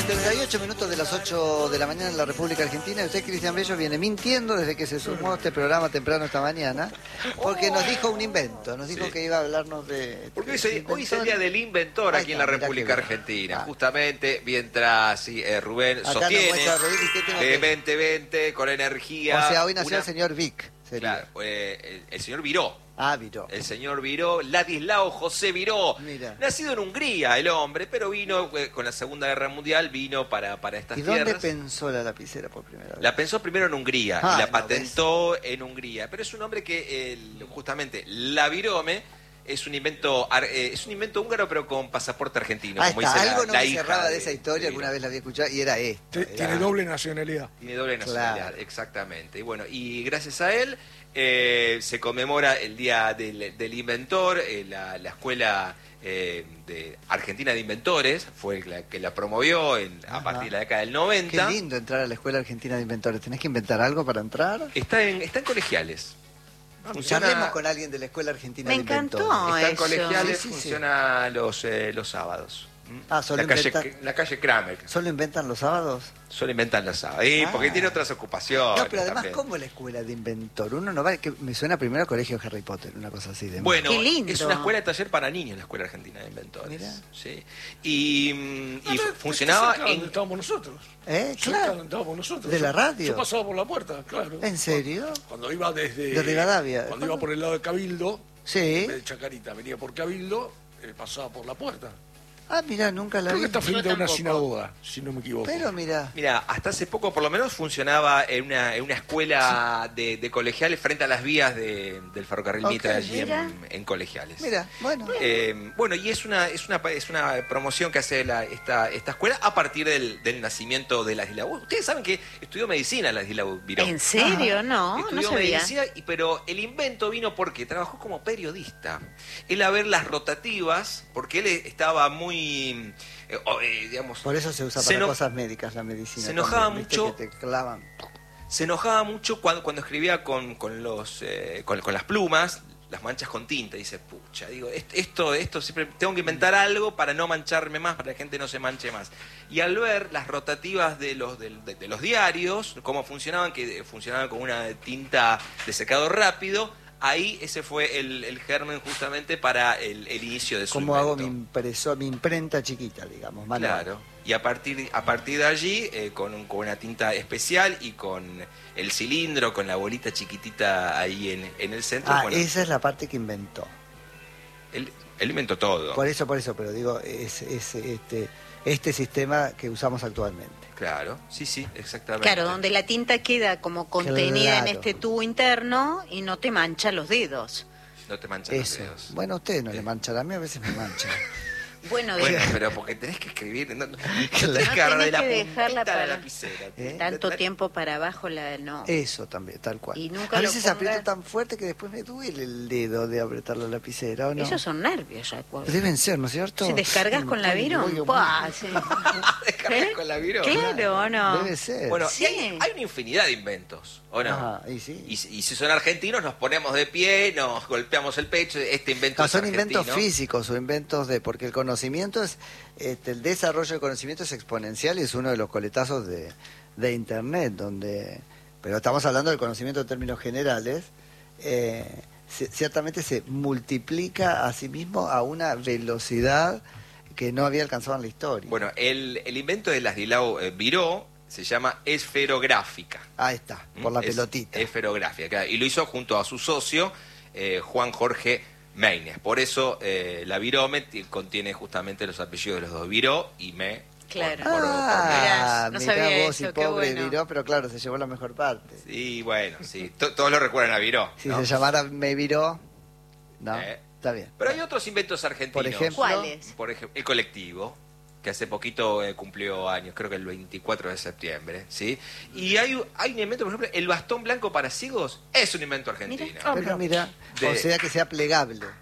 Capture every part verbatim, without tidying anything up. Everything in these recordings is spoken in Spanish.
treinta y ocho minutos de las ocho de la mañana en la República Argentina. Y usted, Cristian Bello, viene mintiendo desde que se sumó a este programa temprano esta mañana, porque nos dijo un invento, nos dijo Sí. que iba a hablarnos de... Porque hoy, se- hoy es el día del inventor Ahí aquí en está, la mirá República qué bien. Argentina. Ah. Justamente mientras sí, eh, Rubén Acá nos sostiene muestra Rodríguez, ¿qué tengo de que- veinte veinte con energía. O sea, hoy nació una- el señor Vic. sería. Claro, eh, el, el señor Viró. Ah, Viró. El señor Viró, Ladislao José Viró. Mira. Nacido en Hungría el hombre, pero vino eh, con la Segunda Guerra Mundial, vino para, para estas ¿Y dónde tierras. pensó la lapicera por primera vez? La pensó primero en Hungría Ah, y la no, patentó en Hungría. Pero es un hombre que, el- justamente, la virome es un invento ar- eh, es un invento húngaro, pero con pasaporte argentino. Ah, como está. dice la- Algo no la me hija cerraba de esa historia, de alguna Viró. vez la había escuchado, y era esto. Te- era- Tiene doble nacionalidad. Tiene doble nacionalidad, Claro. exactamente. Y bueno, y gracias a él eh, se conmemora el Día del, del Inventor, eh, la, la escuela eh, de Argentina de Inventores fue la que la promovió en- a Ajá. partir de la década del Qué noventa. lindo entrar a la Escuela Argentina de Inventores. ¿Tenés que inventar algo para entrar? Está en, está en colegiales. Charlemos con alguien de la Escuela Argentina Me de encantó. Inventores. Está en eso. colegiales, Sí, sí, sí. funciona los, eh, los sábados. ¿Mm? Ah, solo la, calle, inventa- la calle Kramer. ¿Solo inventan los sábados? Solo inventan los sábados. Sí, Ah. porque tiene otras ocupaciones. No, pero además, también. ¿cómo la escuela de inventor? Uno no va, que me suena primero al colegio Harry Potter, una cosa así de... Bueno, Qué lindo. es una escuela de taller para niños, la Escuela Argentina de Inventores. Mirá. Sí. Y, mm, y Ah, fu- pero funcionaba está cerca donde en... estábamos nosotros. ¿Eh? Cerca Claro. donde estábamos nosotros. ¿De la Yo- radio? Yo pasaba por la puerta, claro. ¿En serio? Cuando iba desde... De Rivadavia. Cuando iba por el lado de Cabildo, Sí. en vez de Chacarita, venía por Cabildo, eh, pasaba por la puerta. Ah, mira, nunca la Creo vi. que está frente a una tampoco. sinagoga, si no me equivoco. Pero mira, Mira, hasta hace poco por lo menos funcionaba en una, en una escuela de, de colegiales frente a las vías de- del ferrocarril Ok, Mitre allí mira. en, en colegiales. mira, bueno. Eh, bueno, y es una, es una es una promoción que hace la- esta, esta escuela a partir del, del nacimiento de Ladislao. Ustedes saben que estudió medicina Ladislao Viró. ¿En serio? No, no Estudió sabía. medicina, y- pero el invento vino porque trabajó como periodista. Él a ver las rotativas, porque él estaba muy, eh, o, eh, digamos, Por eso se usa se para no- cosas médicas la medicina. se enojaba también, ¿viste? mucho. Que te clavan. se enojaba mucho cuando, cuando escribía con, con los eh, con, con las plumas, las manchas con tinta. Dice, pucha, digo, est- esto, esto siempre tengo que inventar algo para no mancharme más, para que la gente no se manche más. Y al ver las rotativas de los, del- de, de los diarios, cómo funcionaban, que funcionaban con una tinta de secado rápido, ahí ese fue el, el germen justamente para el, el inicio de su ¿Cómo hago mi invento. impresor, mi imprenta chiquita, digamos? manual? Claro, y a partir, a partir de allí, eh, con, un- con una tinta especial y con el cilindro, con la bolita chiquitita ahí en, en el centro, Ah, bueno, esa es la parte que inventó. él, él inventó todo. Por eso, por eso, pero digo, es, es este, este sistema que usamos actualmente. Claro, sí, sí, exactamente. Claro, donde la tinta queda como contenida Claro. en este tubo interno y no te mancha los dedos. No te manchan los Eso. dedos. Bueno, a ustedes no le manchan, a mí a veces me manchan. Bueno, de- Bueno, pero porque tenés que escribir, no, no, no tenés Claro. que agarrar de Tenés la que dejarla puntita de para- la lapicera. ¿Eh? tanto tiempo para abajo la no. Eso también, tal cual. Y nunca a lo veces pongas- aprieto tan fuerte que después me duele el dedo de apretar la lapicera, ¿o no? Esos son nervios, recuerdo. Deben ser, ¿no es cierto? Si descargas Sí, con me la pone- Virón, voy- ¡pua! Sí. Descargas ¿Eh? con la viró. Claro, ¿o no? Debe ser. Bueno, Sí. y hay, hay una infinidad de inventos, ¿o no? Ajá, y sí. Y, si- y si son argentinos, nos ponemos de pie, nos golpeamos el pecho, este invento No, es son argentino. inventos físicos o inventos de... Porque el conocimiento es... Este, el desarrollo del conocimiento es exponencial y es uno de los coletazos de, de Internet, donde... Pero estamos hablando del conocimiento en términos generales. Eh, ci- ciertamente se multiplica a sí mismo a una velocidad que no había alcanzado en la historia. Bueno, el, el invento de Ladislao eh, Viró se llama esferográfica. Ahí está, por la Es pelotita. Esferográfica, claro, y lo hizo junto a su socio, eh, Juan Jorge Meines. Por eso eh, la Virome t- contiene justamente los apellidos de los dos, Viró y Me. Claro. por- por- por Ah, Mirá, no mirá sabía vos y eso, qué pobre bueno. Viró, pero claro, se llevó la mejor parte. Menes. Y bueno, sí, to- todos lo recuerdan a Viró. Si ¿no? se llamara Me Viró, no, Eh. está bien. Pero hay otros inventos argentinos. Por ejemplo, ¿Cuáles? Por ejemplo, el colectivo, que hace poquito eh, cumplió años, creo que el veinticuatro de septiembre, ¿sí? Y hay, hay un invento, por ejemplo, el bastón blanco para ciegos es un invento argentino. Mira. Ah, Pero mira, De- o sea que sea plegable.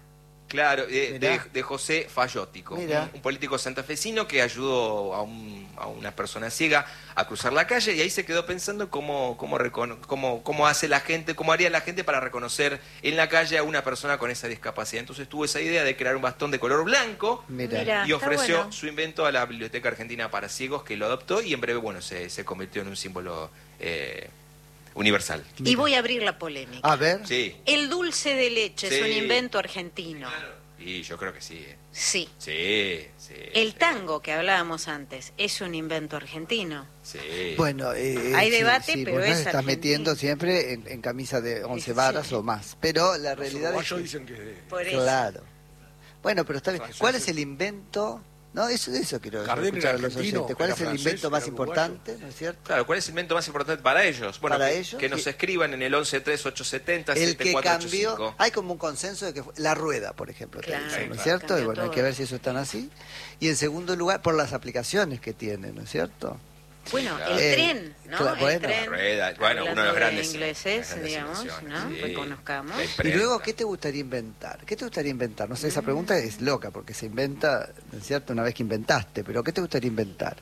Claro, de, de, Mirá. de José Fayótico, un, Mirá. un político santafesino que ayudó a, un, a una persona ciega a cruzar la calle, y ahí se quedó pensando cómo, cómo, recono- cómo, cómo hace la gente, cómo haría la gente para reconocer en la calle a una persona con esa discapacidad. Entonces tuvo esa idea de crear un bastón de color blanco Mira. Mira. y está ofreció bueno. su invento a la Biblioteca Argentina para Ciegos, que lo adoptó y en breve, bueno, se, se convirtió en un símbolo eh, universal. Y voy a abrir la polémica. A ver. Sí. El dulce de leche es Sí. un invento argentino. Y yo creo que sí. eh. Sí. Sí, sí. El sí, tango que hablábamos antes es un invento argentino. Sí. Bueno, eh, Hay sí, debate, sí, pero vos nos es estás argentino. metiendo siempre en, en camisa de once Sí. varas o más. Pero la Los realidad es uruguayos que... dicen que es de Por eso. Claro. Bueno, pero está bien. Francés. ¿Cuál es el invento? No, eso, eso quiero Gardel escuchar a era los argentino, oyentes. ¿Cuál era es el francés, invento más era uruguayo. importante? ¿No es cierto? Claro, ¿cuál es el invento más importante para ellos? Bueno, Para que, ellos, que nos sí. escriban en el once tres ocho siete cero El siete que cuatro ocho cambió, cinco. hay como un consenso de que fue, la rueda, por ejemplo, te Claro, dicen, ¿no es claro. cierto? Y Cambió bueno, hay todo. que ver si eso es tan así. Y en segundo lugar, por las aplicaciones que tiene, ¿no es cierto? Bueno, claro. el El- tren, ¿no? claro, el bueno. tren. La rueda, bueno, uno de los Hablando grandes ingleses, grandes digamos, invenciones, ¿no? sí. Reconozcamos. La Y imprenta. luego, ¿qué te gustaría inventar? ¿Qué te gustaría inventar? No sé, esa pregunta es loca, porque se inventa, ¿no es cierto?, una vez que inventaste, pero ¿qué te gustaría inventar?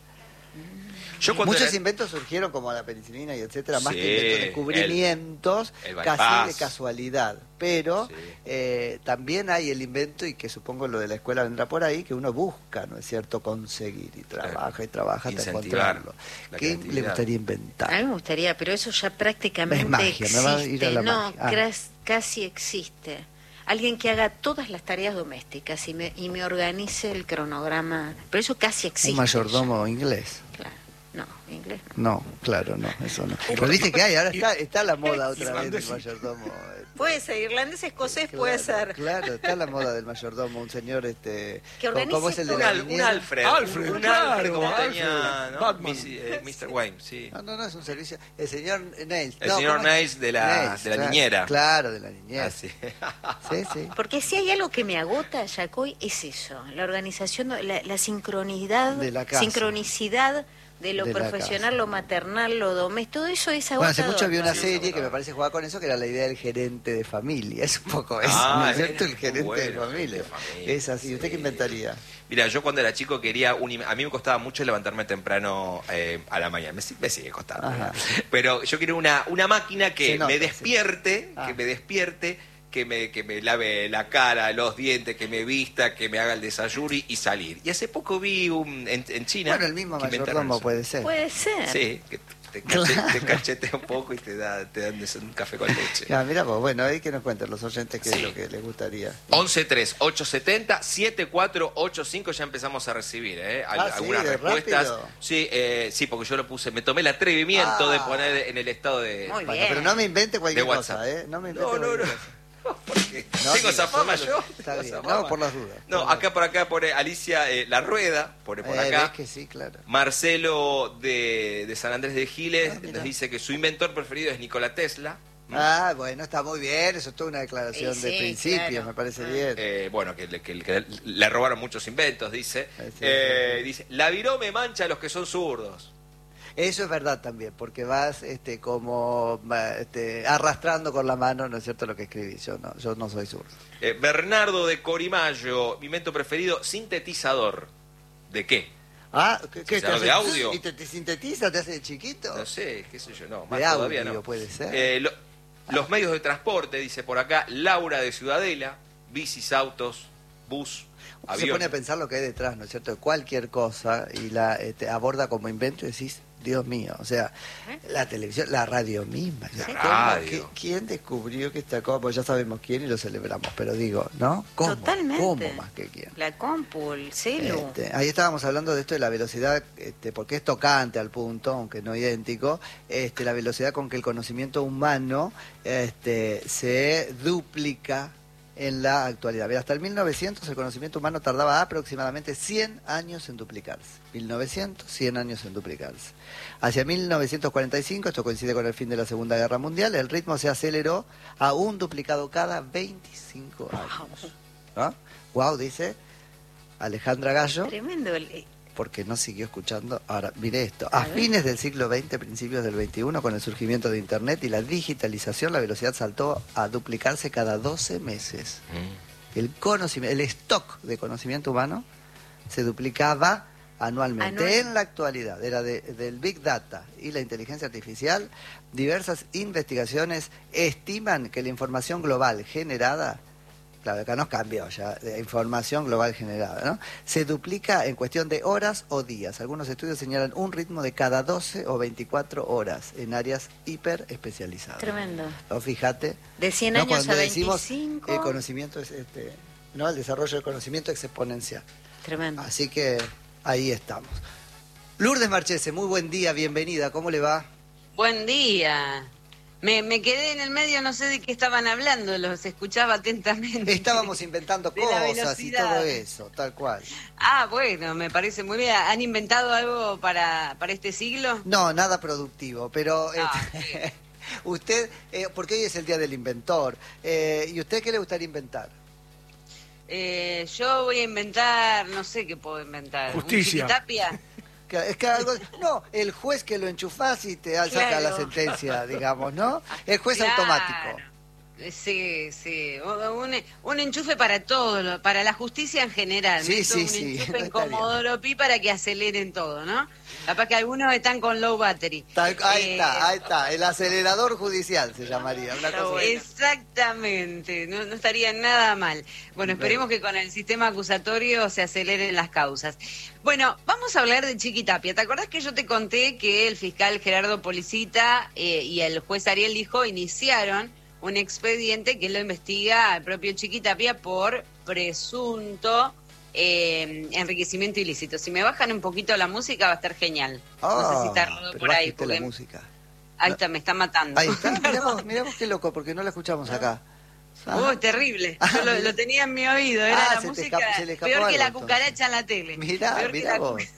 Yo cuando Muchos era- inventos surgieron como la penicilina y etcétera, más Sí, que inventos, descubrimientos el casi bypass. de casualidad. Pero Sí. eh, también hay el invento, y que supongo lo de la escuela vendrá por ahí, que uno busca, ¿no es cierto?, conseguir y trabaja Claro. y trabaja hasta Incentivar encontrarlo. la ¿Qué le creatividad. gustaría A inventar? mí me gustaría, pero eso ya prácticamente Es magia, existe. me va a ir a la no, magia. Ah. cras- casi existe. Alguien que haga todas las tareas domésticas y me, y me organice el cronograma. Pero eso casi existe. Un mayordomo inglés. ya. Claro. No, inglés no. No, claro, no, eso no. Pero viste que hay, ahora está, está la moda otra vez del Irlandés. mayordomo. Puede ser, irlandés, escocés Claro, puede ser. Claro, está la moda del mayordomo, un señor este Que ¿cómo- ¿cómo es el de Un, la Al- un niñera? Alfred. Alfred, un, un claro, Alfred como Alfred. tenía, ¿no? Batman. Miss- eh, mister Wayne, sí. No, no, no, es un servicio. El señor Nails. El No, señor ¿cómo es? Nails de la- Nails, de la claro, niñera. Claro, de la niñera. Ah, sí. Sí, sí. Porque si hay algo que me agota, Yacoy, es eso, la organización, la, la sincronidad, De la casa. sincronicidad de lo De la profesional, casa. lo maternal, lo doméstico, todo eso es Bueno, agotador. hace mucho vi una ¿no? serie que me parece jugar con eso, que era la idea del gerente de familia. Es un poco eso, Ah, ¿no es es cierto? El gerente bueno, de familia. gerente de familia, Es así. ¿Usted sí. qué inventaría? Mira, yo cuando era chico quería un... im- A mí me costaba mucho levantarme temprano eh, a la mañana. Me, si- me sigue costando. Ajá. ¿no? Pero yo quería una, una máquina que Se nota, me sí. despierte, Ah. que me despierte, que me, que me lave la cara, los dientes, que me vista, que me haga el desayuno y, y salir. Y hace poco vi un, en, en China... Bueno, el mismo que inventaron mayordomo eso. puede ser. Puede ser. Sí, que te, Claro. cachete- te cachetea un poco y te, da, te dan des- un café con leche. Ah, mira vos, bueno, ahí que nos cuenten los oyentes qué Sí. es lo que les gustaría. once tres ocho siete cero siete cuatro ocho cinco ya empezamos a recibir ¿eh? Al- Ah, ¿sí? algunas ¿De respuestas. rápido? Sí, eh, sí, porque yo lo puse, me tomé el atrevimiento Ah. de poner en el estado de... Muy Bueno, bien. pero no me invente cualquier De WhatsApp. cosa, ¿eh? No me invente No, no, cualquier no. cosa. Porque No, tengo sí, esa fama solo- yo. Está tengo bien. esa No, fama. por las dudas. No, Por las acá por acá pone Alicia eh, La Rueda, pone por Eh, acá. ves que sí, claro. Marcelo de, de San Andrés de Giles Ah, mira. nos dice que su inventor preferido es Nikola Tesla. Ah, bueno, está muy bien, eso es toda una declaración Sí, de sí, principios, claro. me parece Ah. bien. Eh, bueno, que, le- que- que le robaron muchos inventos, dice. Ah, sí, Eh, sí. Dice, la virome mancha a los que son zurdos. Eso es verdad también, porque vas este como va, este, arrastrando con la mano, ¿no es cierto?, lo que escribí. Yo no, yo no soy zurdo. Eh, Bernardo de Corimayo, mi invento preferido, sintetizador. ¿De qué? Ah, ¿qué, qué Sintetizador te de hace? audio. ¿Y te, te sintetiza, te hace de chiquito? No sé, qué sé yo, no, más De todavía audio no. puede ser. Eh, lo- los medios de transporte, dice por acá, Laura de Ciudadela, bicis, autos, bus, Uno se avión. pone a pensar lo que hay detrás, ¿no es cierto?, de cualquier cosa y la este, aborda como invento y decís, Dios mío, o sea, la televisión, la radio misma. La ¿cómo? radio. ¿Qué- ¿Quién descubrió que esta cosa? Pues ya sabemos quién y lo celebramos, pero digo, ¿no? ¿Cómo? Totalmente. ¿Cómo más que quién? La compu, el celu. Este, ahí estábamos hablando de esto de la velocidad, este, porque es tocante al punto, aunque no idéntico, este, la velocidad con que el conocimiento humano este, se duplica en la actualidad. Mira, hasta el mil novecientos el conocimiento humano tardaba aproximadamente cien años en duplicarse. mil novecientos, cien años en duplicarse. Hacia mil novecientos cuarenta y cinco, esto coincide con el fin de la Segunda Guerra Mundial, el ritmo se aceleró a un duplicado cada veinticinco años. ¿Ah? Wow, dice Alejandra Gallo, Tremendo. el- porque no siguió escuchando. Ahora, mire esto. A A ver. fines del siglo veinte, principios del veintiuno, con el surgimiento de Internet y la digitalización, la velocidad saltó a duplicarse cada doce meses. Mm. el conocimiento, el stock de conocimiento humano se duplicaba anualmente. Anual. En la actualidad, era de, del Big Data y la inteligencia artificial, diversas investigaciones estiman que la información global generada, claro, acá nos cambió ya, de información global generada, ¿no?, se duplica en cuestión de horas o días. Algunos estudios señalan un ritmo de cada doce o veinticuatro horas en áreas hiper especializadas. Tremendo. ¿No? Fíjate. De cien ¿no? años Cuando a decimos veinticinco. el conocimiento es este, ¿no?, el desarrollo del conocimiento es exponencial. Tremendo. Así que ahí estamos. Lourdes Marchese, muy buen día, bienvenida, ¿cómo le va? Buen día. Me, me quedé en el medio, no sé de qué estaban hablando, los escuchaba atentamente. Estábamos inventando De la cosas y velocidad. todo eso, tal cual. Ah, bueno, me parece muy bien. ¿Han inventado algo para, para este siglo? No, nada productivo, pero Ah, este, usted, eh, porque hoy es el Día del Inventor, eh, ¿y usted qué le gustaría inventar? Eh, yo voy a inventar, no sé qué puedo inventar. Justicia. ¿Un Chiquitapia? Que- Es que algo, no, el juez que lo enchufás y te saca Claro. la sentencia, digamos, ¿no? El juez Claro. automático. Sí, sí. Un, un enchufe para todo, lo- para la justicia en general. Sí, Meto sí, un sí, enchufe en está bien. Comodoro Pi para que aceleren todo, ¿no? Capaz que algunos están con low battery. Tal- ahí Eh, está, ahí está, el acelerador judicial se llamaría, una Está cosa bueno. así. Exactamente, no, no estaría nada mal. Bueno, esperemos que con el sistema acusatorio se aceleren las causas. Bueno, vamos a hablar de Chiquitapia. ¿Te acordás que yo te conté que el fiscal Gerardo Policita eh, y el juez Ariel Lijo iniciaron un expediente que lo investiga al propio Chiquitapia por presunto eh, enriquecimiento ilícito? Si me bajan un poquito la música va a estar genial. No sé si está Ah, rodo pero por ahí. bájate Porque... la música. Ahí está, me está matando. Ahí está, mirá vos, mirá vos qué loco, porque no la escuchamos acá. Ajá. Uy, terrible. Ah, Yo lo, mira. lo tenía en mi oído. Era Ah, la se te música escapó- se le escapó peor que la algo, cucaracha entonces. en la tele. Mirá, Peor que mirá la vos. cu-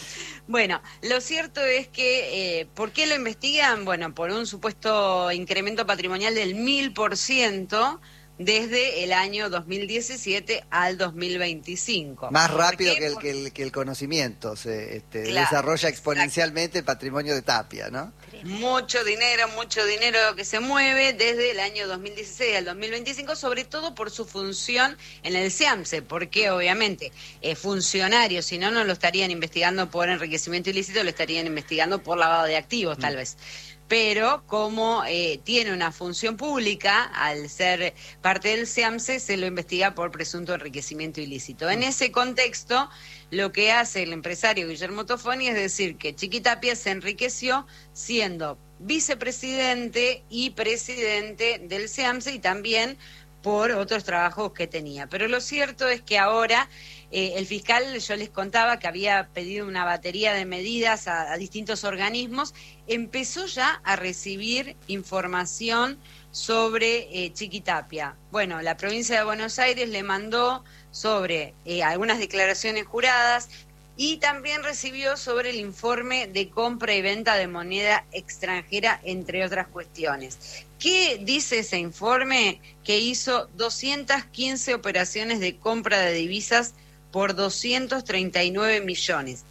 Bueno, lo cierto es que, eh, ¿por qué lo investigan? Bueno, por un supuesto incremento patrimonial del mil por ciento desde el año dos mil diecisiete al dos mil veinticinco. Más ¿Por rápido qué? que el, Por- que el, que el conocimiento se este, Claro, desarrolla exponencialmente el patrimonio de Tapia, ¿no? Mucho dinero, mucho dinero que se mueve desde el año dos mil dieciséis al dos mil veinticinco, sobre todo por su función en el SEAMSE, porque obviamente eh, funcionarios, si no, no lo estarían investigando por enriquecimiento ilícito, lo estarían investigando por lavado de activos, tal vez. Pero como eh, tiene una función pública, al ser parte del SEAMSE, se lo investiga por presunto enriquecimiento ilícito. En ese contexto, lo que hace el empresario Guillermo Tofoni es decir que Chiquitapia se enriqueció siendo vicepresidente y presidente del SEAMSE y también por otros trabajos que tenía. Pero lo cierto es que ahora eh, el fiscal, yo les contaba que había pedido una batería de medidas a, a distintos organismos, empezó ya a recibir información sobre eh, Chiquitapia. Bueno, la provincia de Buenos Aires le mandó sobre eh, algunas declaraciones juradas y también recibió sobre el informe de compra y venta de moneda extranjera, entre otras cuestiones. ¿Qué dice ese informe? Que hizo doscientas quince operaciones de compra de divisas por doscientos treinta y nueve millones.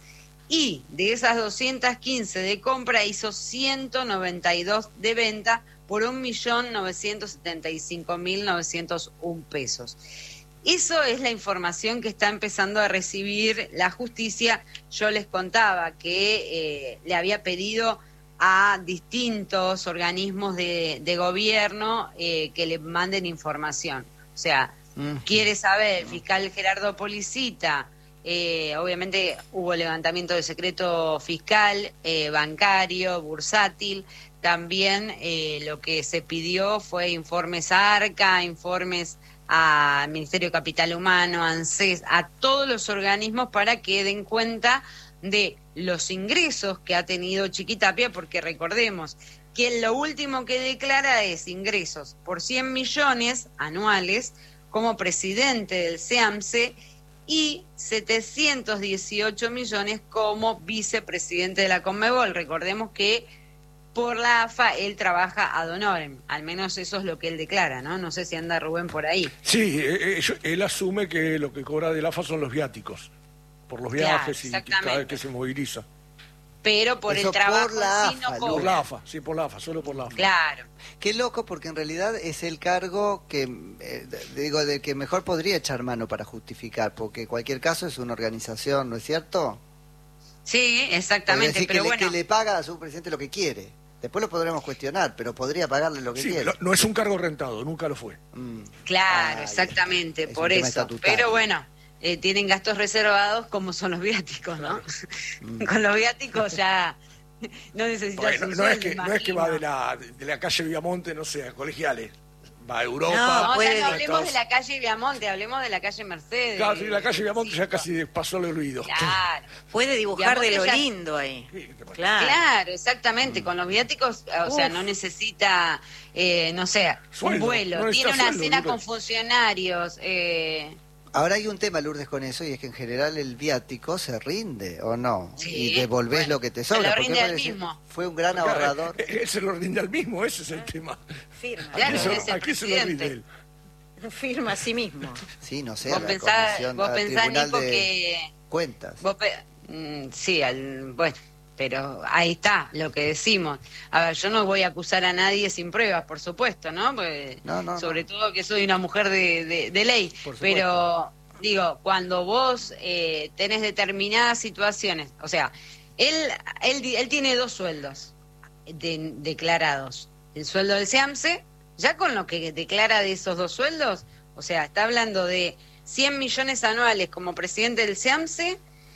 Y de esas doscientas quince de compra hizo ciento noventa y dos de venta por un millón novecientos setenta y cinco mil novecientos uno pesos. Eso es la información que está empezando a recibir la justicia. Yo les contaba que eh, le había pedido a distintos organismos de, de gobierno eh, que le manden información. O sea, Mm. quiere saber, el fiscal Gerardo Policita, eh, obviamente hubo levantamiento de secreto fiscal, eh, bancario, bursátil. También eh, lo que se pidió fue informes a ARCA, informes al Ministerio de Capital Humano, ANSES, a todos los organismos para que den cuenta de los ingresos que ha tenido Chiquitapia, porque recordemos que lo último que declara es ingresos por cien millones anuales como presidente del SEAMSE y setecientos dieciocho millones como vicepresidente de la Conmebol. Recordemos que por la A F A él trabaja ad honorem, al menos eso es lo que él declara, ¿no? No sé si anda Rubén por ahí. Sí, eh, eh, él asume que lo que cobra del A F A son los viáticos, por los Claro, viajes y exactamente. cada vez que se moviliza. pero por Eso el trabajo por la en sí AFA, no Lu. Por cobra. la AFA, sí, por la AFA, solo por la AFA. Claro. Qué loco, porque en realidad es el cargo que, eh, digo, del que mejor podría echar mano para justificar, porque en cualquier caso es una organización, ¿no es cierto? Sí, Podría exactamente, decir pero que, bueno. le, que le paga a su presidente lo que quiere. Después lo podremos cuestionar, pero podría pagarle lo que Sí, quiere. no, no es un cargo rentado, nunca lo fue. Mm. Claro, Ay, exactamente, es un por tema eso. estatutario. Pero bueno, eh, tienen gastos reservados como son los viáticos, ¿no? Mm. Con los viáticos ya no necesitas Porque no, un no es sueldo, que, no es que va de imagino. la, de la calle Viamonte, no sé, a colegiales. Va a Europa. No, No, puede ya no de hablemos todos- de la calle Viamonte, hablemos de la calle Mercedes. Claro, sí, la calle Viamonte ya Sí, casi pasó el olvido. Claro. Puede dibujar de lo Viamonte ya- lindo ahí. Sí, ¿qué te parece? Claro. Claro, exactamente. Con los viáticos, o sea, Uf. no necesita, eh, no sé, Sueldo, un vuelo. no Tiene necesita una sueldo, cena Lourdes. con funcionarios. Eh, Ahora hay un tema, Lourdes, con eso, y es que en general el viático se rinde, ¿o no? Sí, Y devolvés bueno, lo que te se sobra. lo porque rinde al parece- mismo. Fue un gran Claro, ahorrador. eh, Él se lo rinde al mismo, ese es el tema. Firma. ¿A Claro, quién se- es el ¿A quién se lo rinde presidente. él? Firma a sí mismo. Sí, no sé, vos a la pensás, comisión, vos al pensás, Tribunal Nico, de que... Cuentas. vos pe- mm, sí, al, bueno, pero ahí está lo que decimos. A ver, yo no voy a acusar a nadie sin pruebas, por supuesto, ¿no? Porque, No, no, sobre no. todo que soy una mujer de, de- de ley. Por supuesto. Pero, digo, cuando vos eh, tenés determinadas situaciones, o sea, él, él, él tiene dos sueldos de- declarados. El sueldo del SEAMSE, ya con lo que declara de esos dos sueldos, o sea, está hablando de cien millones anuales como presidente del SEAMSE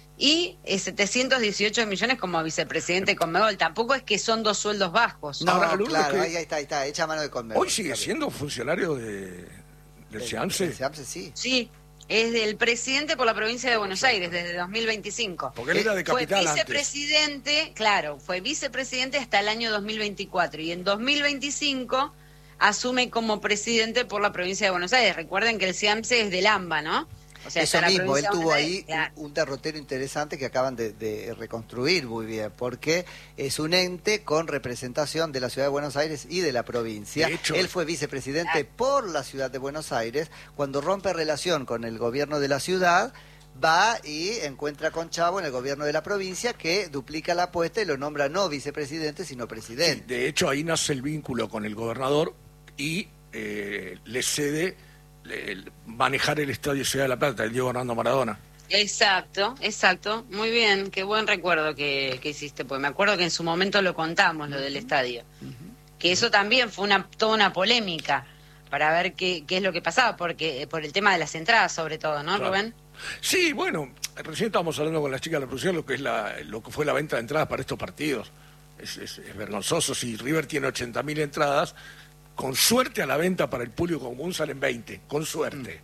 y eh, setecientos dieciocho millones como vicepresidente de Conmebol. Tampoco es que son dos sueldos bajos. No, Ahora, Lourdes, claro, que- ahí, ahí está, ahí está, echa mano de Conmebol. Hoy sigue Está bien. siendo funcionario de, del Del- SEAMSE. del SEAMSE, sí. Sí, es del presidente por la provincia de Buenos Aires desde dos mil veinticinco. Porque él era de Fue capital antes. vicepresidente, claro, fue vicepresidente hasta el año dos mil veinticuatro y en dos mil veinticinco asume como presidente por la provincia de Buenos Aires. Recuerden que el SEAMSE es del AMBA, ¿no? O sea, Eso está la mismo, él provincia de tuvo Buenos ahí Aires, claro. un, un derrotero interesante que acaban de, de reconstruir muy bien, porque es un ente con representación de la ciudad de Buenos Aires y de la provincia. De hecho- Él fue vicepresidente por la ciudad de Buenos Aires. Cuando rompe relación con el gobierno de la ciudad, va y encuentra con Chavo en el gobierno de la provincia, que duplica la apuesta y lo nombra no vicepresidente, sino Sí, presidente. de hecho, ahí nace el vínculo con el gobernador y eh, le cede le- el manejar el Estadio Ciudad de la Plata, el Diego Armando Maradona. Exacto, exacto. Muy bien, qué buen recuerdo que, que hiciste, pues me acuerdo que en su momento lo contamos, lo del estadio. Que eso también fue una toda una polémica para ver qué, qué es lo que pasaba, porque por el tema de las entradas sobre todo, ¿no, Claro. Rubén? Sí, bueno, recién estábamos hablando con las chicas de la producción lo que es la, lo que fue la venta de entradas para estos partidos. Es, es- es vergonzoso. Si River tiene ochenta mil entradas, con suerte a la venta para el público común salen veinte, con suerte.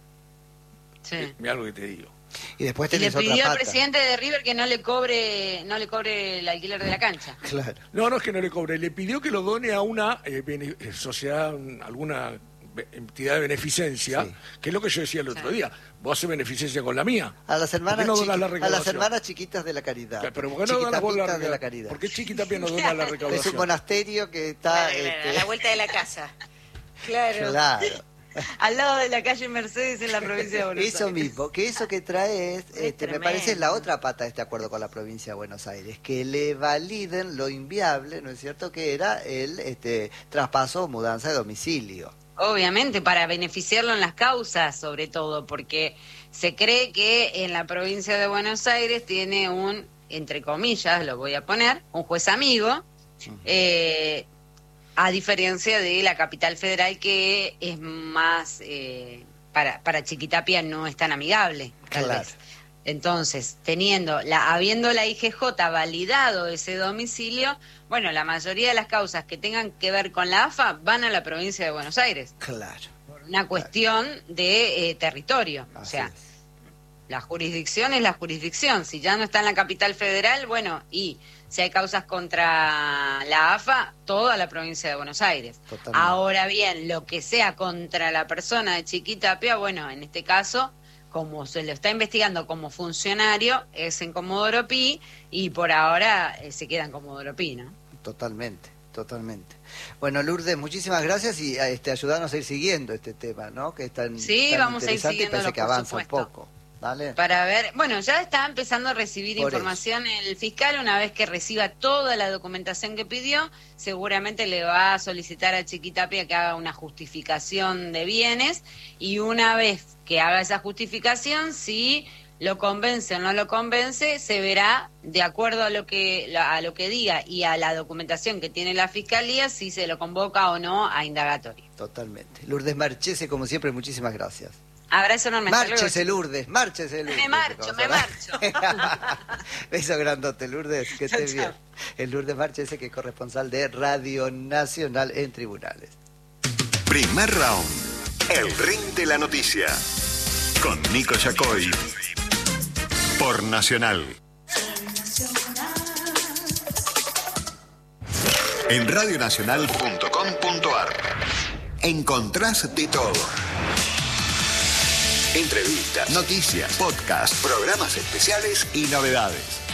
Sí. Mira lo que te digo. Y después Y le tenés otra pidió al pata. presidente de River que no le cobre no le cobre el alquiler de la cancha. Claro. No, no es que no le cobre, le pidió que lo done a una eh, bene- eh, sociedad, un- alguna be- entidad de beneficencia, Sí. que es lo que yo decía el otro Claro. día. Vos haces beneficencia con la mía. A las hermanas, no donás la chiqui- a las recaudación? hermanas chiquitas de la caridad. Pero ¿por qué no donas vos la Chiquitapitas de la recaudación? caridad. ¿Por qué Chiquitapia no dona la Es un recaudación? monasterio que está... Claro, claro, este, a la vuelta de la casa. Claro. claro. Al lado de la calle Mercedes en la provincia de Buenos Eso Aires. mismo, que eso que trae es, este, me tremendo. parece la otra pata de este acuerdo con la provincia de Buenos Aires, que le validen lo inviable, ¿no es cierto?, que era el este, traspaso o mudanza de domicilio. Obviamente, para beneficiarlo en las causas, sobre todo, porque se cree que en la provincia de Buenos Aires tiene un, entre comillas, lo voy a poner, un juez amigo, eh, a diferencia de la capital federal, que es más, eh, para, para Chiquitapia no es tan amigable, tal Claro. vez. Entonces, teniendo la, habiendo la I G J validado ese domicilio, bueno, la mayoría de las causas que tengan que ver con la A F A van a la provincia de Buenos Aires, Claro. por una cuestión de eh, territorio. O Así sea, es. la jurisdicción es la jurisdicción. Si ya no está en la capital federal, bueno, y si hay causas contra la A F A, toda la provincia de Buenos Aires. Totalmente. Ahora bien, lo que sea contra la persona de Chiquitapia, bueno, en este caso, como se lo está investigando como funcionario, es en Comodoro Pi, y por ahora eh, se queda en Comodoro Pi, ¿no? Totalmente, totalmente. Bueno, Lourdes, muchísimas gracias y este, ayudarnos a ir siguiendo este tema, ¿no? Que es tan, Sí, tan vamos a ir interesante y siguiéndolo, parece que por avanza supuesto. un poco. Dale. Para ver, bueno, ya está empezando a recibir Por información el fiscal. Una vez que reciba toda la documentación que pidió, seguramente le va a solicitar a Chiquitapia que haga una justificación de bienes, y una vez que haga esa justificación, si lo convence o no lo convence, se verá de acuerdo a lo que a lo que diga y a la documentación que tiene la fiscalía, si se lo convoca o no a indagatoria. Totalmente. Lourdes Marchese, como siempre, muchísimas gracias. Abrazo enorme. Hasta luego, Márchese, chicos. Lourdes, márchese, Lourdes. Me marcho, me marcho. Beso grandote, Lourdes, que Chao, estés chao. bien. El Lourdes Marchese, que es corresponsal de Radio Nacional en Tribunales. Primer round. El ring de la noticia. Con Nico Yacoy. Por Nacional. En radionacional punto com punto ar encontrás de todo. Entrevistas, noticias, podcasts, programas especiales y novedades.